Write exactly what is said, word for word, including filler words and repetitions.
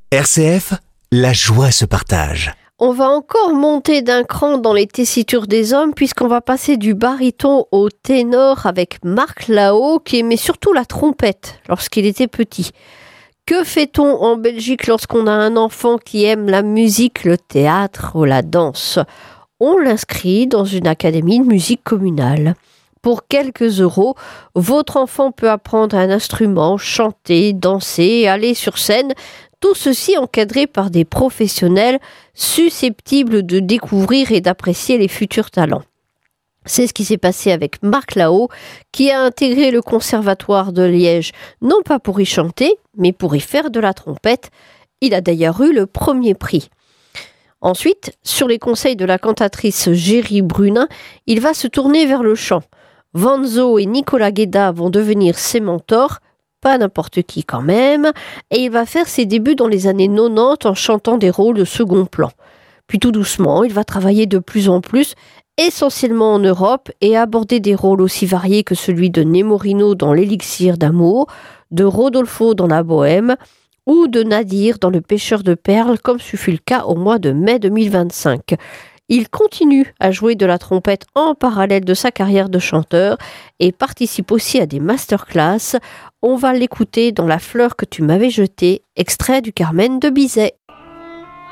R C F, la joie se partage. On va encore monter d'un cran dans les tessitures des hommes puisqu'on va passer du baryton au ténor avec Marc Lao qui aimait surtout la trompette lorsqu'il était petit. Que fait-on en Belgique lorsqu'on a un enfant qui aime la musique, le théâtre ou la danse ? On l'inscrit dans une académie de musique communale. Pour quelques euros, votre enfant peut apprendre un instrument, chanter, danser, aller sur scène, tout ceci encadré par des professionnels susceptibles de découvrir et d'apprécier les futurs talents. C'est ce qui s'est passé avec Marc Lao, qui a intégré le Conservatoire de Liège, non pas pour y chanter, mais pour y faire de la trompette. Il a d'ailleurs eu le premier prix. Ensuite, sur les conseils de la cantatrice Géry Brunin, il va se tourner vers le chant. Vanzo et Nicolas Guéda vont devenir ses mentors, pas n'importe qui quand même, et il va faire ses débuts dans les années quatre-vingt-dix en chantant des rôles de second plan. Puis tout doucement, il va travailler de plus en plus, essentiellement en Europe, et aborder des rôles aussi variés que celui de Nemorino dans L'Élixir d'amour, de Rodolfo dans La Bohème, ou de Nadir dans Le Pêcheur de perles, comme ce fut le cas au mois de mai deux mille vingt-cinq. Il continue à jouer de la trompette en parallèle de sa carrière de chanteur et participe aussi à des masterclass. On va l'écouter dans La fleur que tu m'avais jetée, extrait du Carmen de Bizet.